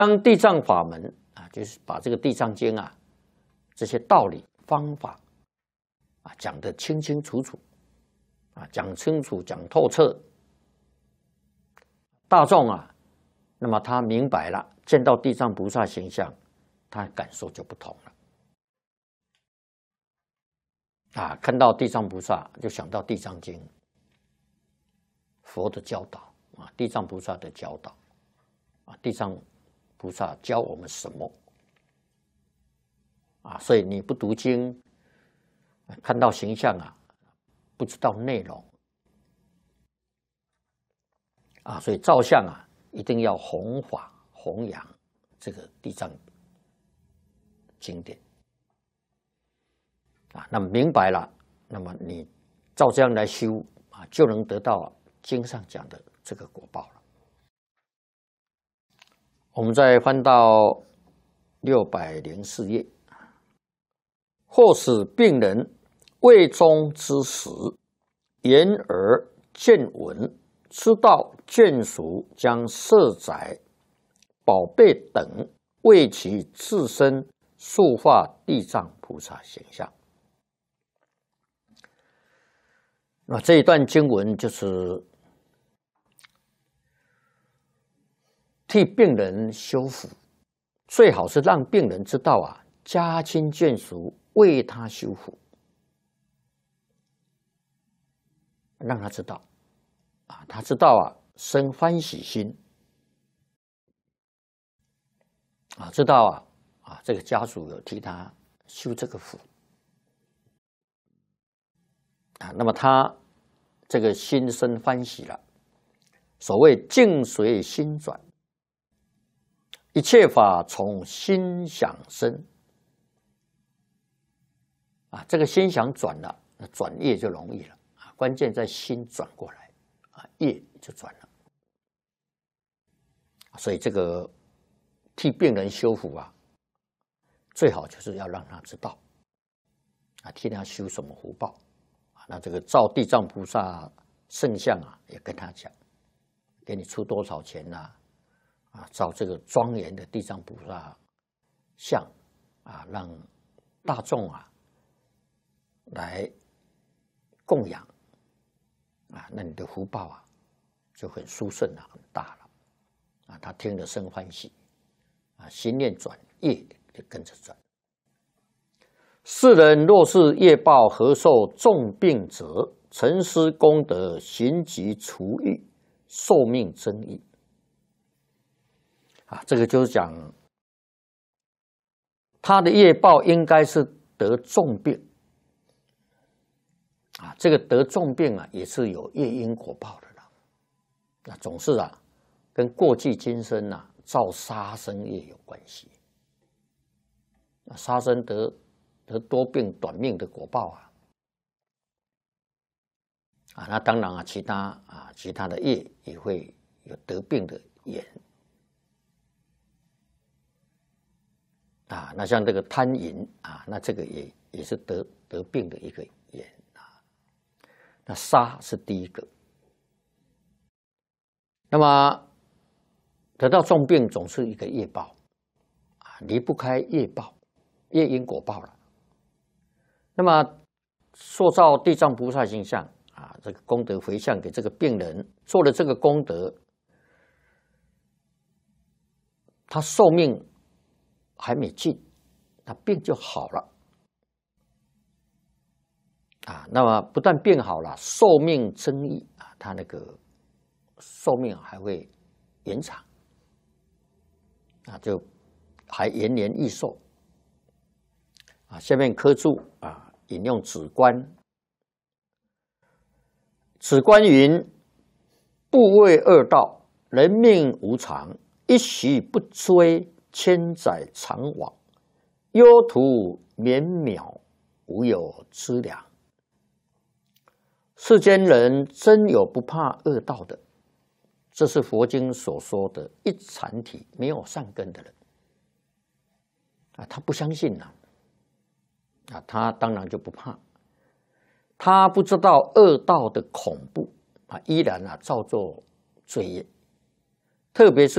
当地藏法门啊，就是把这个地藏经啊这些道理方法啊讲得清清楚楚啊，讲清楚讲透彻，大众啊，那么他明白了，见到地藏菩萨形象，他感受就不同了啊，看到地藏菩萨就想到地藏经，佛的教导啊，地藏菩萨的教导啊，地藏菩萨教我们什么啊？所以你不读经，看到形象啊，不知道内容啊，所以照相啊，一定要弘法弘扬这个地藏经典啊。那么明白了，那么你照这样来修啊，就能得到经上讲的这个果报了。我们再翻到604页，或使病人未终之时，言而见闻，知道眷属将设宅、宝贝等为其自身塑化地藏菩萨形象。那这一段经文就是替病人修福，最好是让病人知道啊，家亲眷属为他修福，让他知道啊，他知道啊，生欢喜心啊，知道这个家属有替他修这个福啊，那么他这个心生欢喜了。所谓境随心转，一切法从心想生啊，这个心想转了，那转业就容易了啊。关键在心转过来啊，业就转了。所以这个替病人修福啊，最好就是要让他知道啊，替他修什么福报啊。那这个照地藏菩萨圣像啊，也跟他讲，给你出多少钱呐？啊，照这个庄严的地藏菩萨像啊，让大众啊来供养啊，那你的福报啊就很殊胜了，很大了啊。他听了生欢喜啊，心念转，业就跟着转。世人若是业报何受重病者，沉思功德，行疾除愈，寿命增益啊。这个就是讲他的业报应该是得重病啊，这个得重病啊，也是有业因果报的了。那总是啊，跟过去今生啊造杀生业有关系。那杀生得多病短命的果报啊，那当然啊，其他的业也会有得病的缘啊。那像这个贪淫啊，那这个也是得病的一个缘啊。那杀是第一个，那么得到重病总是一个业报啊，离不开业报，业因果报了。那么塑造地藏菩萨形象啊，这个功德回向给这个病人，做了这个功德，他寿命还没尽，那病就好了啊。那么不但病好了，寿命增益啊，他那个寿命还会延长啊，就还延年益寿啊。下面科注啊。引用止观，止观云：部位恶道，人命无常，一息不追，千载常往，忧途绵渺，无有知量。世间人真有不怕恶道的，这是佛经所说的一禅体没有善根的人啊，他不相信啊。他当然就不怕，他不知道恶道的恐怖啊，依然照做罪业，特别是